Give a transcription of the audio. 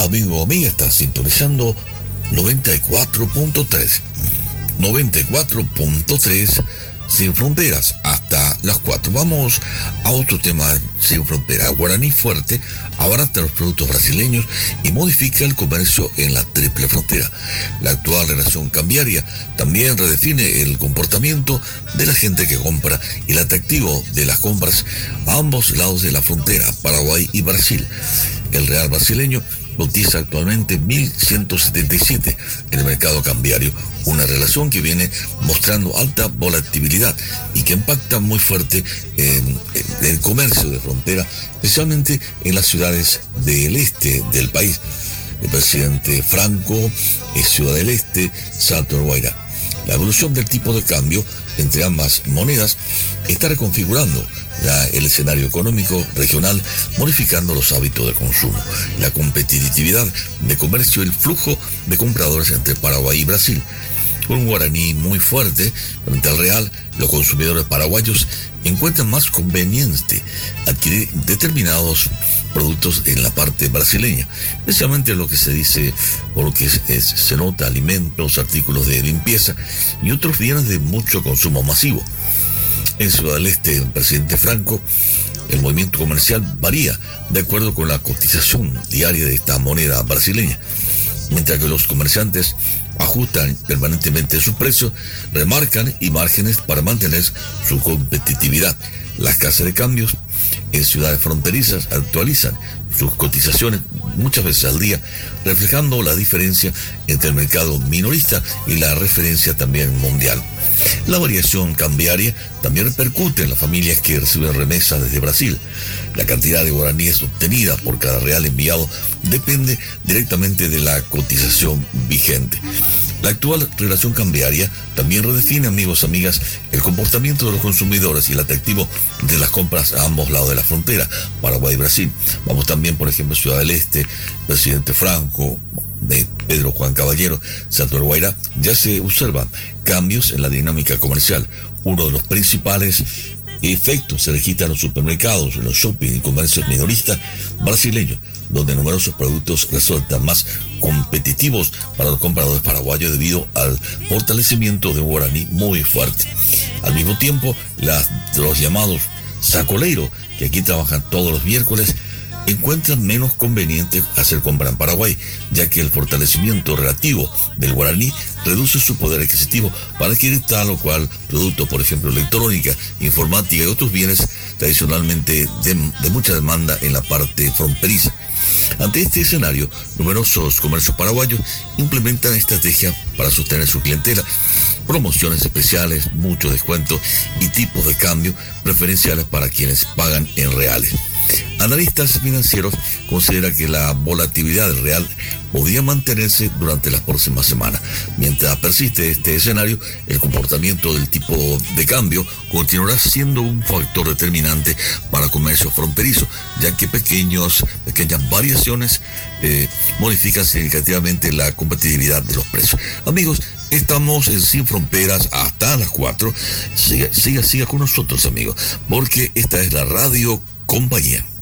amigo o amiga, está sintonizando 94.3. 94.3 Sin Fronteras hasta las 4. Vamos a otro tema sin frontera. Guaraní fuerte abarata los productos brasileños y modifica el comercio en la triple frontera. La actual relación cambiaria también redefine el comportamiento de la gente que compra y el atractivo de las compras a ambos lados de la frontera, Paraguay y Brasil. El real brasileño cotiza actualmente 1.177 en el mercado cambiario, una relación que viene mostrando alta volatilidad y que impacta muy fuerte en el comercio de frontera, especialmente en las ciudades del este del país. El presidente Franco, Ciudad del Este, Salto del Guairá. La evolución del tipo de cambio entre ambas monedas está reconfigurando el escenario económico regional, modificando los hábitos de consumo, la competitividad de comercio y el flujo de compradores entre Paraguay y Brasil. Con un guaraní muy fuerte frente al real, los consumidores paraguayos encuentran más conveniente adquirir determinados productos en la parte brasileña, especialmente lo que se dice o lo que se nota: alimentos, artículos de limpieza y otros bienes de mucho consumo masivo. En Ciudad del Este, el presidente Franco, el movimiento comercial varía de acuerdo con la cotización diaria de esta moneda brasileña, mientras que los comerciantes ajustan permanentemente sus precios, remarcan y márgenes para mantener su competitividad. Las casas de cambios en ciudades fronterizas actualizan sus cotizaciones muchas veces al día, reflejando la diferencia entre el mercado minorista y la referencia también mundial. La variación cambiaria también repercute en las familias que reciben remesas desde Brasil. La cantidad de guaraníes obtenida por cada real enviado depende directamente de la cotización vigente. La actual relación cambiaria también redefine, amigos y amigas, el comportamiento de los consumidores y el atractivo de las compras a ambos lados de la frontera, Paraguay y Brasil. Vamos también, por ejemplo, a Ciudad del Este, presidente Franco, de Pedro Juan Caballero, Salto del Guairá, ya se observan cambios en la dinámica comercial. Uno de los principales efectos se registra en los supermercados, en los shopping y comercios minoristas brasileños, donde numerosos productos resultan más competitivos para los compradores paraguayos debido al fortalecimiento de un guaraní muy fuerte. Al mismo tiempo, los llamados sacoleiros, que aquí trabajan todos los miércoles, encuentran menos conveniente hacer compra en Paraguay, ya que el fortalecimiento relativo del guaraní reduce su poder adquisitivo para adquirir tal o cual producto, por ejemplo, electrónica, informática y otros bienes tradicionalmente de mucha demanda en la parte fronteriza. Ante este escenario, numerosos comercios paraguayos implementan estrategias para sostener su clientela, promociones especiales, mucho descuento y tipos de cambio preferenciales para quienes pagan en reales. Analistas financieros consideran que la volatilidad del real podría mantenerse durante las próximas semanas. Mientras persiste este escenario, el comportamiento del tipo de cambio continuará siendo un factor determinante para comercio fronterizo, ya que pequeñas variaciones modifican significativamente la competitividad de los precios. Amigos, estamos en Sin Fronteras hasta las 4. Siga con nosotros, amigos, porque esta es la Radio Compañía.